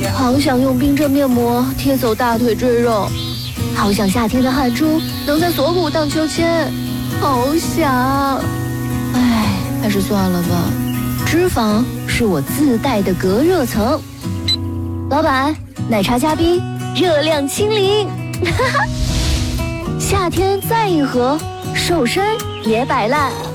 好想用冰镇面膜贴走大腿赘肉，好想夏天的汗珠能在锁骨荡秋千，好想。唉，还是算了吧。脂肪是我自带的隔热层。老板，奶茶加冰，热量清零。夏天再一盒，瘦身也摆烂。